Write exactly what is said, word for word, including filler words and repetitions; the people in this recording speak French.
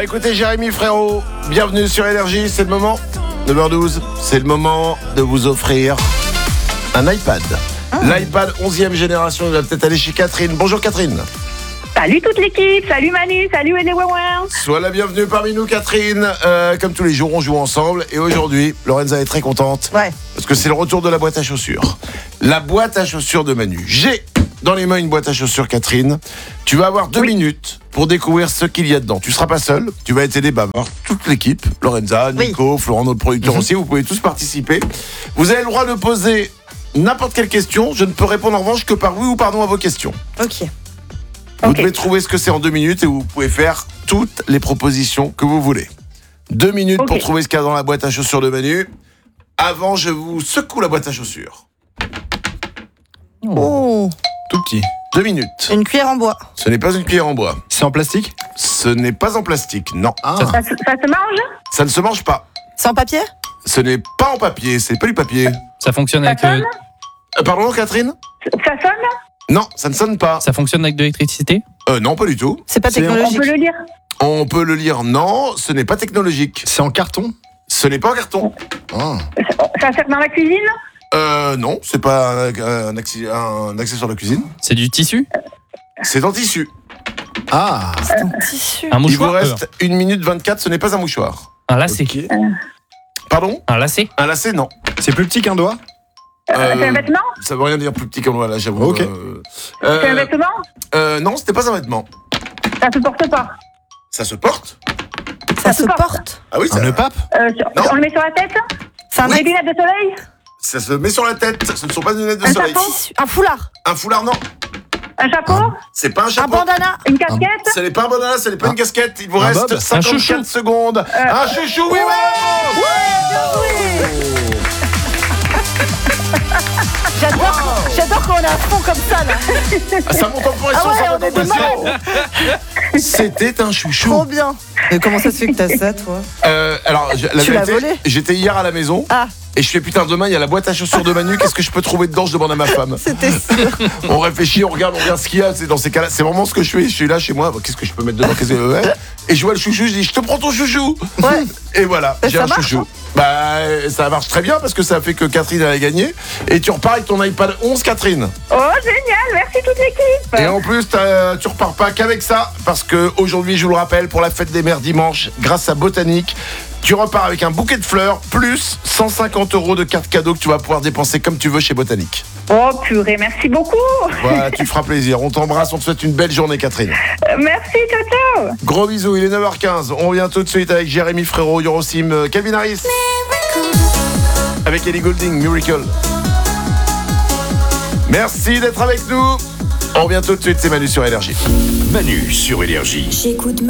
écouter Jérémy Frérot. Bienvenue sur Énergie, c'est le moment. neuf heures douze, c'est le moment de vous offrir un iPad. Ah. L'iPad onzième génération, il va peut-être aller chez Catherine. Bonjour Catherine. Salut toute l'équipe, salut Manu, salut les Wawins. Sois la bienvenue parmi nous Catherine. Euh, comme tous les jours, on joue ensemble. Et aujourd'hui, Lorenza est très contente. Ouais. Parce que c'est le retour de la boîte à chaussures. La boîte à chaussures de Manu. J'ai dans les mains une boîte à chaussures Catherine. Tu vas avoir deux oui. minutes pour découvrir ce qu'il y a dedans. Tu seras pas seul, tu vas être aidé par toute l'équipe. Lorenza, Nico, oui. Florent, notre producteur mmh. aussi. Vous pouvez tous participer. Vous avez le droit de poser n'importe quelle question. Je ne peux répondre en revanche que par oui ou par non à vos questions. Ok. Vous okay. devez trouver ce que c'est en deux minutes et vous pouvez faire toutes les propositions que vous voulez. Deux minutes okay. pour trouver ce qu'il y a dans la boîte à chaussures de Manu. Avant, je vous secoue la boîte à chaussures. Oh. Tout petit. Deux minutes. Une cuillère en bois. Ce n'est pas une cuillère en bois. C'est en plastique ? Ce n'est pas en plastique, non. Ah. Ça, ça, ça se mange ? Ça ne se mange pas. C'est en papier ? Ce n'est pas en papier, c'est pas du papier. Ça fonctionne ça avec... Sonne euh, pardon, Catherine ? Ça sonne ? Non, ça ne sonne pas. Ça fonctionne avec de l'électricité ? Euh, non, pas du tout. C'est pas technologique. On peut le lire ? On peut le lire, non, ce n'est pas technologique. C'est en carton ? Ce n'est pas en carton. Ah. Ça sert dans la cuisine ? Euh, non, c'est pas un, un, accé- un accessoire de cuisine. C'est du tissu ? C'est en tissu. Ah. C'est en tissu. Un Il mouchoir ? vous reste une minute vingt-quatre, ce n'est pas un mouchoir. Un lacet ? Okay. Pardon ? Un lacet ? Un lacet, non. C'est plus petit qu'un doigt ? euh, C'est un vêtement ? Ça veut rien dire plus petit qu'un doigt, là, j'avoue. Ok. Euh, C'est un euh, vêtement ? euh, Non, c'était pas un vêtement. Ça se porte pas. Ça se porte ? Ça, Ça se se porte. porte. Ah oui, ça, Un nœud pape ? Euh, sur- Non. on le met sur la tête ? C'est un Des lunettes de soleil ? ça se met sur la tête. Ce ne sont pas des lunettes de Un soleil. chapeau tissu. Un foulard. Un foulard, non. Un chapeau ? C'est pas un Un chapeau. bandana. Une casquette ? Ce n'est pas un bandana, ce n'est pas Un- une casquette. Il vous un reste bob. cinquante-quatre chouchou. secondes. Euh, Un chouchou, oui, oui. J'adore, j'adore quand on est à fond comme ça là. Ah, ça monte en pression, Ah ouais, ça on monte en est des pression. C'était un chouchou. Trop bien. Mais comment ça se fait que t'as ça, toi ? Euh, alors, je- la Tu l'as vérité, volé j'étais hier à la maison. Ah, Et je fais putain, demain il y a la boîte à chaussures de Manu, qu'est-ce que je peux trouver dedans? Je demande à ma femme. c'était sûr. On réfléchit, on regarde, on regarde ce qu'il y a. C'est dans ces cas-là, c'est vraiment ce que je fais. Je suis là chez moi, qu'est-ce que je peux mettre dedans? Qu'est-ce que... ouais. Et je vois le chouchou, je dis je te prends ton chouchou. Ouais. Et voilà, Et j'ai ça un marche, chouchou. hein. Bah ça marche très bien parce que ça a fait que Catherine elle a gagné. Et tu repars avec ton iPad onze, Catherine. Oh, génial, merci toute l'équipe. Et en plus, t'as- tu repars pas qu'avec ça, parce que aujourd'hui, je vous le rappelle, pour la fête des mères dimanche, grâce à Botanique, tu repars avec un bouquet de fleurs, plus cent cinquante euros de carte cadeau que tu vas pouvoir dépenser comme tu veux chez Botanique. Oh, purée, merci beaucoup. Voilà, tu te feras plaisir. On t'embrasse, on te souhaite une belle journée, Catherine. Euh, Merci, ciao, ciao. Gros bisous, il est neuf heures quinze. On revient tout de suite avec Jérémy Frérot, Eurosim, euh, Calvin Harris. Avec Ellie Goulding, Miracle. Merci d'être avec nous. On revient tout de suite, c'est Manu sur Énergie. Manu sur Énergie. J'écoute